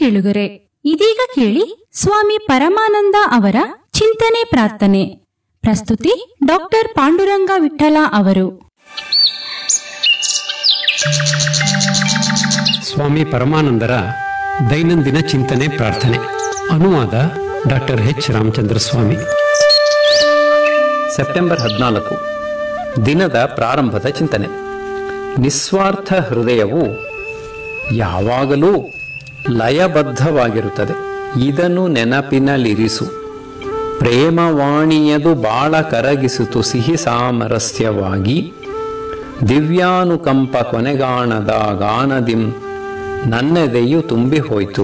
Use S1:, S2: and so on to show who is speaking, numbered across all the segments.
S1: ಕೇಳುಗರೆ, ಇದೀಗ ಕೇಳಿ ಸ್ವಾಮಿ ಪರಮಾನಂದ ಅವರ ಚಿಂತನೆ ಪ್ರಾರ್ಥನೆ. ಪ್ರಸ್ತುತಿ ಡಾಕ್ಟರ್ ಪಾಂಡುರಂಗ ವಿಠಲ ಅವರು.
S2: ಸ್ವಾಮಿ ಪರಮಾನಂದರ ದೈನಂದಿನ ಚಿಂತನೆ ಪ್ರಾರ್ಥನೆ. ಅನುವಾದ ಡಾಕ್ಟರ್ ಎಚ್ ರಾಮಚಂದ್ರ ಸ್ವಾಮಿ.
S3: ಸೆಪ್ಟೆಂಬರ್ 14 ದಿನದ ಪ್ರಾರಂಭದ ಚಿಂತನೆ. ನಿಸ್ವಾರ್ಥ ಹೃದಯವು ಯಾವಾಗಲೂ ಲಯಬದ್ಧವಾಗಿರುತ್ತದೆ. ಇದನ್ನು ನೆನಪಿನಲ್ಲಿರಿಸು. ಪ್ರೇಮವಾಣಿಯದು ಬಾಳ ಕರಗಿಸಿತು ಸಿಹಿ ಸಾಮರಸ್ಯವಾಗಿ. ದಿವ್ಯಾನುಕಂಪ ಕೊನೆಗಾಣದ ಗಾನದಿಂ ನನ್ನೆದೆಯು ತುಂಬಿ ಹೋಯ್ತು.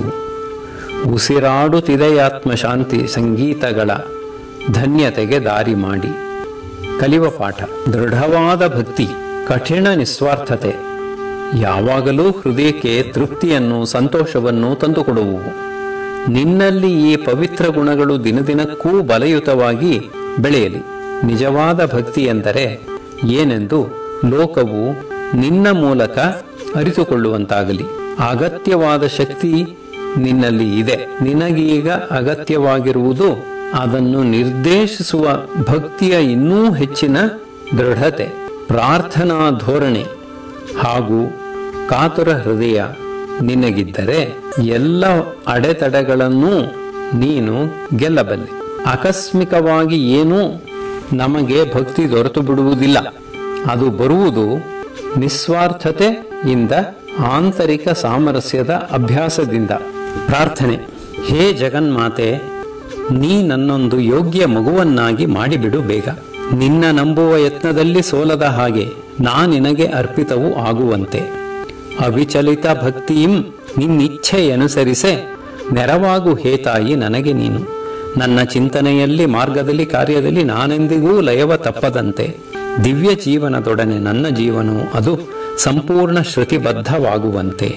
S3: ಉಸಿರಾಡುತ್ತಿದೆಯಾತ್ಮಶಾಂತಿ ಸಂಗೀತಗಳ ಧನ್ಯತೆಗೆ ದಾರಿ ಮಾಡಿ. ಕಲಿಯುವ ಪಾಠ: ದೃಢವಾದ ಭಕ್ತಿ, ಕಠಿಣ ನಿಸ್ವಾರ್ಥತೆ ಯಾವಾಗಲೂ ಹೃದಯಕ್ಕೆ ತೃಪ್ತಿಯನ್ನು, ಸಂತೋಷವನ್ನು ತಂದುಕೊಡುವುವು. ನಿನ್ನಲ್ಲಿ ಈ ಪವಿತ್ರ ಗುಣಗಳು ದಿನದಿನಕ್ಕೂ ಬಲಯುತವಾಗಿ ಬೆಳೆಯಲಿ. ನಿಜವಾದ ಭಕ್ತಿ ಎಂದರೆ ಏನೆಂದು ಲೋಕವು ನಿನ್ನ ಮೂಲಕ ಅರಿತುಕೊಳ್ಳುವಂತಾಗಲಿ. ಅಗತ್ಯವಾದ ಶಕ್ತಿ ನಿನ್ನಲ್ಲಿ ಇದೆ. ನಿನಗೀಗ ಅಗತ್ಯವಾಗಿರುವುದು ಅದನ್ನು ನಿರ್ದೇಶಿಸುವ ಭಕ್ತಿಯ ಇನ್ನೂ ಹೆಚ್ಚಿನ ದೃಢತೆ, ಪ್ರಾರ್ಥನಾ ಧೋರಣೆ ಹಾಗೂ ಕಾತುರ ಹೃದಯ ನಿನಗಿದ್ದರೆ ಎಲ್ಲ ಅಡೆತಡೆಗಳನ್ನೂ ನೀನು ಗೆಲ್ಲಬಲ್ಲೆ. ಆಕಸ್ಮಿಕವಾಗಿ ಏನೂ ನಮಗೆ ಭಕ್ತಿ ದೊರೆತು ಬಿಡುವುದಿಲ್ಲ. ಅದು ಬರುವುದು ನಿಸ್ವಾರ್ಥತೆಯಿಂದ, ಆಂತರಿಕ ಸಾಮರಸ್ಯದ ಅಭ್ಯಾಸದಿಂದ. ಪ್ರಾರ್ಥನೆ: ಹೇ ಜಗನ್ಮಾತೆ, ನೀ ನನ್ನೊಂದು ಯೋಗ್ಯ ಮಗುವನ್ನಾಗಿ ಮಾಡಿಬಿಡು ಬೇಗ. ನಿನ್ನ ನಂಬುವ ಯತ್ನದಲ್ಲಿ ಸೋಲದ ಹಾಗೆ ನಿನಗೆ ಅರ್ಪಿತವೂ ಆಗುವಂತೆ. ಅವಿಚಲಿತ ಭಕ್ತಿಯಿಂ ನಿನ್ನಿಚ್ಛೆಯನುಸರಿಸೆ ನೆರವಾಗು ಹೇ ತಾಯಿ ನನಗೆ ನೀನು. ನನ್ನ ಚಿಂತನೆಯಲ್ಲಿ, ಮಾರ್ಗದಲ್ಲಿ, ಕಾರ್ಯದಲ್ಲಿ ನಾನೆಂದಿಗೂ ಲಯವ ತಪ್ಪದಂತೆ. ದಿವ್ಯ ಜೀವನದೊಡನೆ ನನ್ನ ಜೀವನವು ಅದು ಸಂಪೂರ್ಣ ಶ್ರುತಿಬದ್ಧವಾಗುವಂತೆ.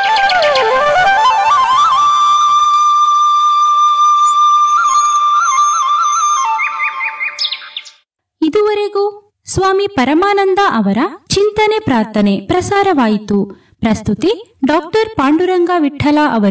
S1: ಇದುವರೆಗೂ ಸ್ವಾಮಿ ಪರಮಾನಂದ ಅವರ ಚಿಂತನೆ ಪ್ರಾರ್ಥನೆ ಪ್ರಸಾರವಾಯಿತು. ಪ್ರಸ್ತುತಿ ಡಾಕ್ಟರ್ ಪಾಂಡುರಂಗ ವಿಠಲ ಅವರು.